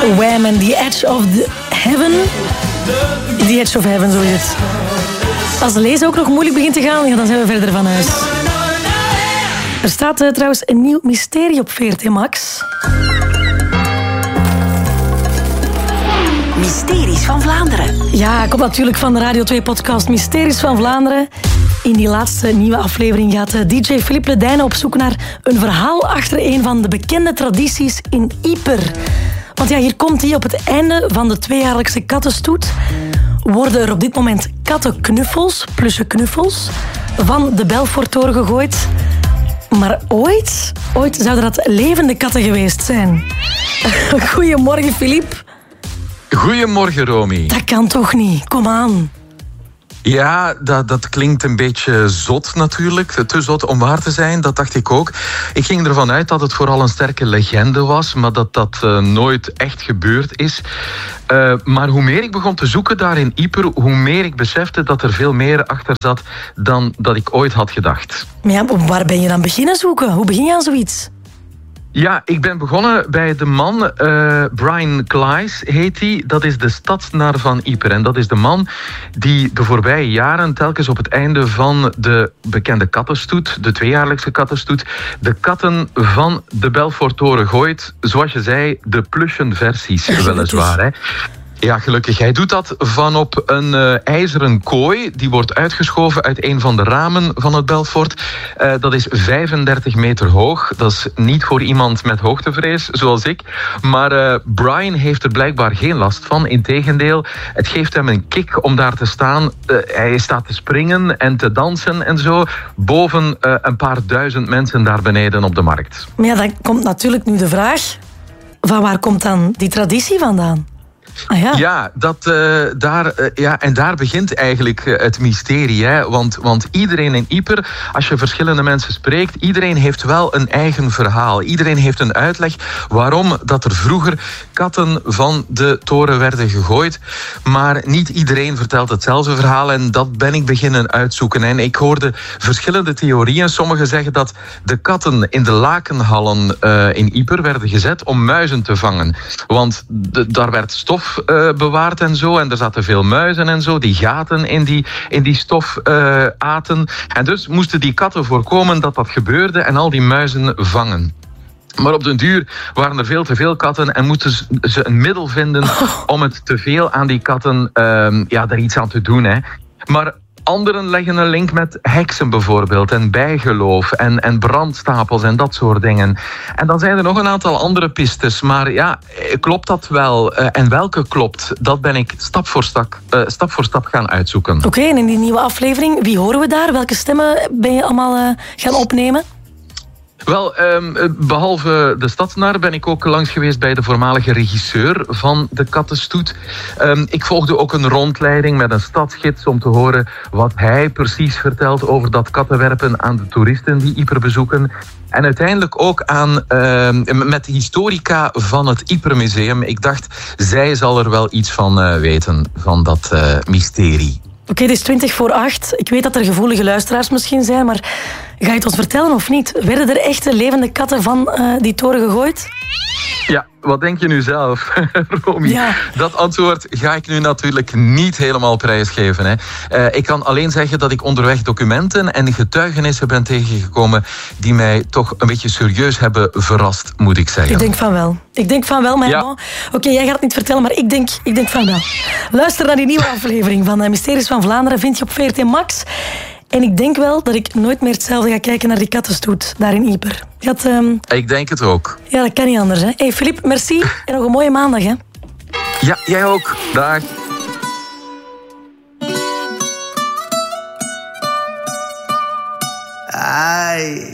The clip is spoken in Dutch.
Wham en The Edge of Heaven. The Edge of Heaven, zo is het. Als de lezen ook nog moeilijk begint te gaan, ja, dan zijn we verder van huis. Er staat trouwens een nieuw mysterie op VRT Max. Mysteries van Vlaanderen. Ja, komt natuurlijk van de Radio 2-podcast Mysteries van Vlaanderen. In die laatste nieuwe aflevering gaat DJ Philippe Ledijnen op zoek naar een verhaal achter een van de bekende tradities in Yper. Want ja, hier komt hij op het einde van de 2-jaarlijkse kattenstoet. Worden er op dit moment kattenknuffels, pluche knuffels, van de Belforttoren gegooid. Maar ooit zouden dat levende katten geweest zijn. Goedemorgen, Philippe. Goedemorgen, Romy. Dat kan toch niet? Kom aan. Ja, dat klinkt een beetje zot natuurlijk. Te zot om waar te zijn, dat dacht ik ook. Ik ging ervan uit dat het vooral een sterke legende was, maar dat nooit echt gebeurd is. Maar hoe meer ik begon te zoeken daar in Yper, hoe meer ik besefte dat er veel meer achter zat dan dat ik ooit had gedacht. Maar ja, waar ben je dan beginnen zoeken? Hoe begin je aan zoiets? Ja, ik ben begonnen bij de man, Brian Klaes heet hij. Dat is de stadsnar van Yper. En dat is de man die de voorbije jaren telkens op het einde van de bekende kattenstoet, de 2-jaarlijkse kattenstoet, de katten van de Belforttoren gooit. Zoals je zei, de plushen versies weliswaar. Hè. Ja, gelukkig. Hij doet dat vanop een ijzeren kooi. Die wordt uitgeschoven uit een van de ramen van het Belfort. Dat is 35 meter hoog. Dat is niet voor iemand met hoogtevrees, zoals ik. Maar Brian heeft er blijkbaar geen last van. Integendeel, het geeft hem een kick om daar te staan. Hij staat te springen en te dansen en zo. Boven een paar duizend mensen daar beneden op de markt. Maar ja, dan komt natuurlijk nu de vraag. Van waar komt dan die traditie vandaan? Ah, ja, en daar begint eigenlijk het mysterie. Hè? Want iedereen in Yper, als je verschillende mensen spreekt, iedereen heeft wel een eigen verhaal. Iedereen heeft een uitleg waarom dat er vroeger katten van de toren werden gegooid. Maar niet iedereen vertelt hetzelfde verhaal en dat ben ik beginnen uitzoeken. En ik hoorde verschillende theorieën. Sommigen zeggen dat de katten in de lakenhallen in Yper werden gezet om muizen te vangen. Want daar werd stof bewaard en zo. En er zaten veel muizen en zo. Die gaten in die stof aten. En dus moesten die katten voorkomen dat dat gebeurde en al die muizen vangen. Maar op den duur waren er veel te veel katten en moeten ze een middel vinden om het te veel aan die katten er iets aan te doen. Hè. Maar anderen leggen een link met heksen bijvoorbeeld en bijgeloof en brandstapels en dat soort dingen. En dan zijn er nog een aantal andere pistes. Maar ja, klopt dat wel? En welke klopt? Dat ben ik stap voor stap gaan uitzoeken. Oké, en in die nieuwe aflevering, wie horen we daar? Welke stemmen ben je allemaal gaan opnemen? Wel, behalve de stadsnar ben ik ook langs geweest bij de voormalige regisseur van de kattenstoet. Ik volgde ook een rondleiding met een stadsgids om te horen wat hij precies vertelt over dat kattenwerpen aan de toeristen die Yper bezoeken. En uiteindelijk ook met de historica van het Yper Museum. Ik dacht, zij zal er wel iets van weten, van dat mysterie. Oké, het is 7:20. Ik weet dat er gevoelige luisteraars misschien zijn, maar ga je het ons vertellen of niet? Werden er echte levende katten van die toren gegooid? Ja, wat denk je nu zelf, Romy? Ja. Dat antwoord ga ik nu natuurlijk niet helemaal prijsgeven. Hè. Ik kan alleen zeggen dat ik onderweg documenten en getuigenissen ben tegengekomen die mij toch een beetje serieus hebben verrast, moet ik zeggen. Ik denk van wel, maar ja. Bon. Oké, jij gaat het niet vertellen, maar ik denk van wel. Luister naar die nieuwe aflevering van Mysteries van Vlaanderen, vind je op VRT Max. En ik denk wel dat ik nooit meer hetzelfde ga kijken naar die kattenstoet daar in Yper. Ik denk het ook. Ja, dat kan niet anders. Hè. Hey, Philippe, merci en nog een mooie maandag. Hè. Ja, jij ook. Dag. Ai.